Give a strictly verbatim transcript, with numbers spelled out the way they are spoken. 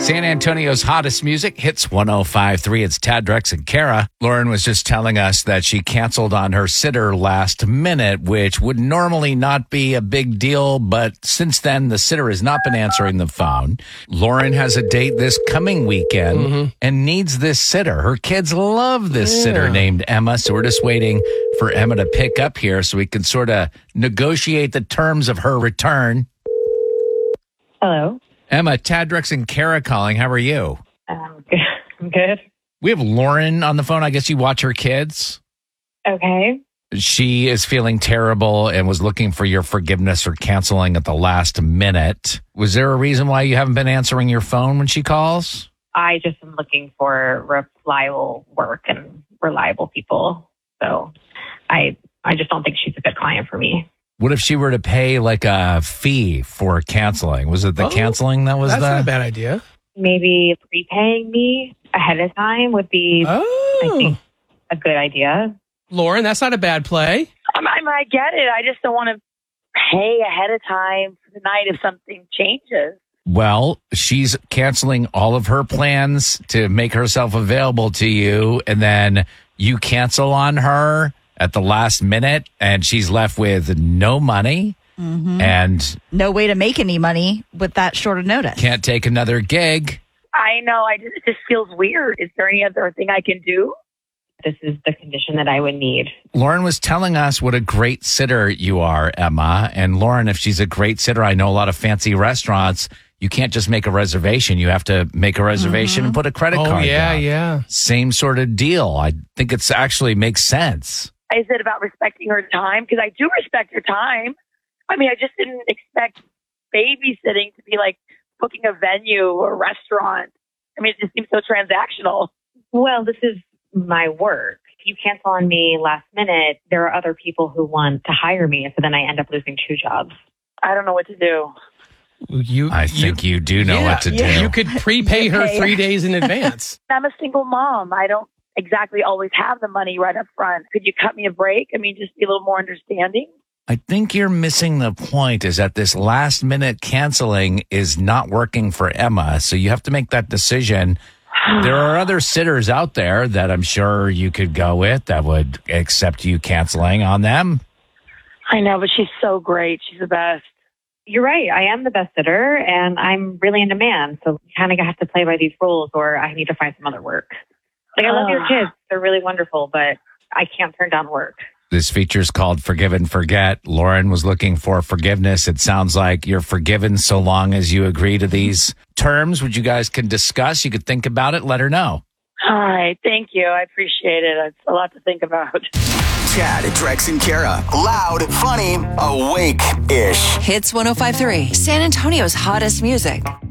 San Antonio's hottest music, Hits one oh five point three. It's Tad, Drex, and Kara. Lauren was just telling us that she canceled on her sitter last minute, which would normally not be a big deal, but since then, the sitter has not been answering the phone. Lauren has a date this coming weekend mm-hmm. and needs this sitter. Her kids love this yeah. sitter named Emma, so we're just waiting for Emma to pick up here so we can sort of negotiate the terms of her return. Hello. Emma, Tad, Drex, and Kara calling. How are you? Um, good. I'm good. We have Lauren on the phone. I guess you watch her kids. Okay. She is feeling terrible and was looking for your forgiveness for canceling at the last minute. Was there a reason why you haven't been answering your phone when she calls? I just am looking for reliable work and reliable people. So I I just don't think she's a good client for me. What if she were to pay like a fee for canceling? Was it the oh, canceling that was that's the... not a bad idea. Maybe prepaying me ahead of time would be, oh. I think, a good idea. Lauren, that's not a bad play. I, mean, I get it. I just don't want to pay ahead of time for the night if something changes. Well, she's canceling all of her plans to make herself available to you, and then you cancel on her at the last minute, and she's left with no money mm-hmm. and no way to make any money with that short of notice. Can't take another gig. I know. I just, it just feels weird. Is there any other thing I can do? This is the condition that I would need. Lauren was telling us what a great sitter you are, Emma. And Lauren, if she's a great sitter, I know a lot of fancy restaurants. You can't just make a reservation. You have to make a reservation mm-hmm. and put a credit oh, card yeah, down. yeah. Same sort of deal. I think it's actually makes sense. Is it about respecting her time? Because I do respect her time. I mean, I just didn't expect babysitting to be like booking a venue or a restaurant. I mean, it just seems so transactional. Well, this is my work. If you cancel on me last minute, there are other people who want to hire me. So then I end up losing two jobs. I don't know what to do. You, I think you, you do know yeah, what to yeah. do. You could prepay her three days in advance. I'm a single mom. I don't exactly always have the money right up front. Could you cut me a break? I mean, just be a little more understanding. I think you're missing the point is that this last minute canceling is not working for Emma. So you have to make that decision. There are other sitters out there that I'm sure you could go with that would accept you canceling on them. I know, but she's so great. She's the best. You're right. I am the best sitter, and I'm really in demand. So you kind of have to play by these rules, or I need to find some other work. Like, I love uh, your kids. They're really wonderful, but I can't turn down work. This feature is called Forgive and Forget. Lauren was looking for forgiveness. It sounds like you're forgiven so long as you agree to these terms, which you guys can discuss. You could think about it. Let her know. All right. Thank you. I appreciate it. It's a lot to think about. Tad, Drex, and Kara. Loud, funny, awake-ish. Hits one oh five point three. San Antonio's hottest music.